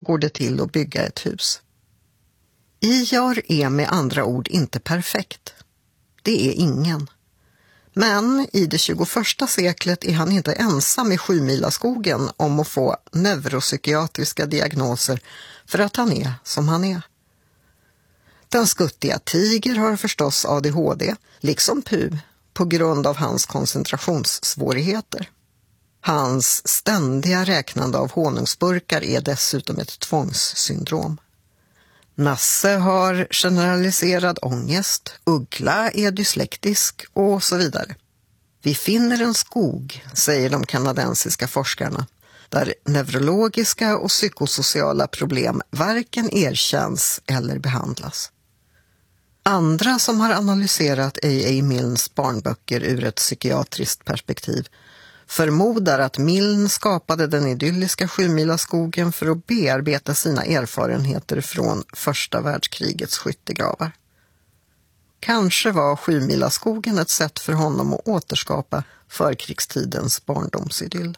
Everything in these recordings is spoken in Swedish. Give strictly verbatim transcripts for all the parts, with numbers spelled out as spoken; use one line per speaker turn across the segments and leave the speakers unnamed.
går det till att bygga ett hus. Ior är med andra ord inte perfekt. Det är ingen. Men i det tjugoförsta seklet är han inte ensam i Sjumilaskogen om att få neuropsykiatriska diagnoser för att han är som han är. Den skuttiga Tiger har förstås A D H D, liksom Pu, på grund av hans koncentrationssvårigheter. Hans ständiga räknande av honungsburkar är dessutom ett tvångssyndrom. Nasse har generaliserad ångest, Uggla är dyslektisk och så vidare. Vi finner en skog, säger de kanadensiska forskarna, där neurologiska och psykosociala problem varken erkänns eller behandlas. Andra som har analyserat A A Milnes barnböcker ur ett psykiatriskt perspektiv förmodar att Milne skapade den idylliska Sjumilaskogen för att bearbeta sina erfarenheter från första världskrigets skyttegravar. Kanske var Sjumilaskogen ett sätt för honom att återskapa förkrigstidens barndomsidyll.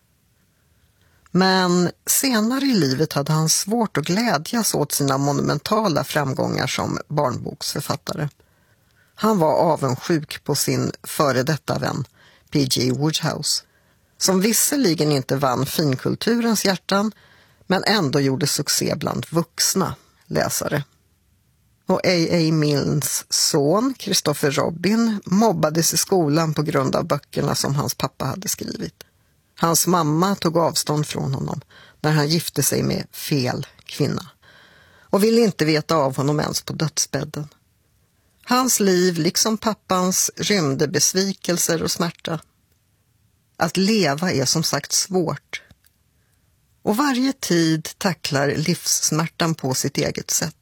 Men senare i livet hade han svårt att glädjas åt sina monumentala framgångar som barnboksförfattare. Han var avundsjuk på sin före detta vän P G Wodehouse, som visserligen inte vann finkulturens hjärtan men ändå gjorde succé bland vuxna läsare. Och A A Milnes son, Christopher Robin, mobbades i skolan på grund av böckerna som hans pappa hade skrivit. Hans mamma tog avstånd från honom när han gifte sig med fel kvinna och ville inte veta av honom ens på dödsbädden. Hans liv, liksom pappans, rymde besvikelser och smärta. Att leva är som sagt svårt. Och varje tid tacklar livssmärtan på sitt eget sätt.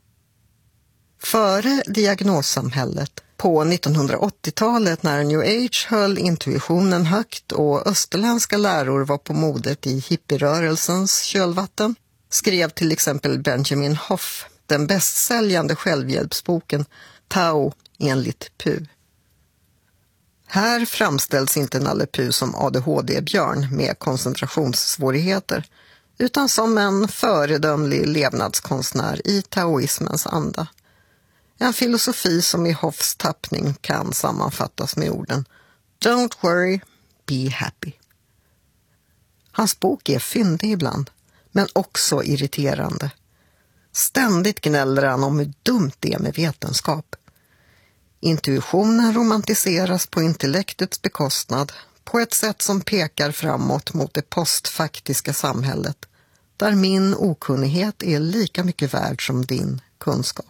Före diagnossamhället, på nittonhundraåttiotalet när New Age höll intuitionen högt och österländska läror var på modet i hippierörelsens kölvatten, skrev till exempel Benjamin Hoff den bästsäljande självhjälpsboken Tao enligt Pu. Här framställs inte Nalle Puh som A D H D-björn med koncentrationssvårigheter, utan som en föredömlig levnadskonstnär i taoismens anda. En filosofi som i Hoffs tappning kan sammanfattas med orden Don't worry, be happy. Hans bok är fyndig ibland, men också irriterande. Ständigt gnäller han om hur dumt det är med vetenskap. Intuitionen romantiseras på intellektets bekostnad på ett sätt som pekar framåt mot det postfaktiska samhället, där min okunnighet är lika mycket värd som din kunskap.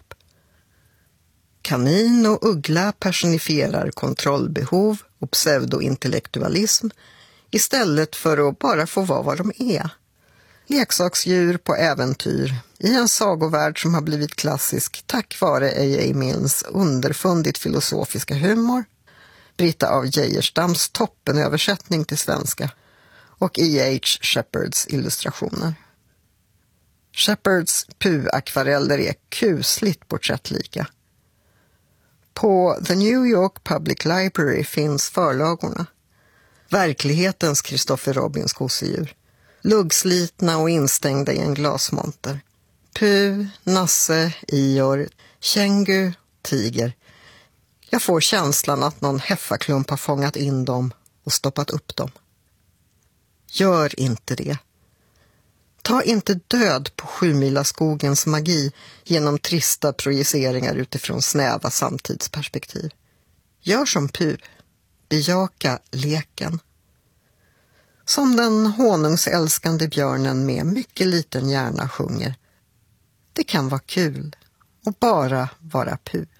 Kanin och uggla personifierar kontrollbehov och pseudointellektualism istället för att bara få vara vad de är. Leksaksdjur på äventyr i en sagovärld som har blivit klassisk tack vare A A Milnes underfundigt filosofiska humor, Britta av Geijerstams toppenöversättning till svenska och E H Shepherds illustrationer. Shepherds Pu-akvareller är kusligt porträttlika. På The New York Public Library finns förlagorna. Verklighetens Christopher Robins gosedjur. Luggslitna och instängda i en glasmonter. Pu, Nasse, Ior, Kängu, Tiger. Jag får känslan att någon heffaklump har fångat in dem och stoppat upp dem. Gör inte det. Ta inte död på Sjumilaskogens magi genom trista projiceringar utifrån snäva samtidsperspektiv. Gör som Pu. Bejaka leken. Som den honungsälskande björnen med mycket liten hjärna sjunger. Det kan vara kul och bara vara Pu.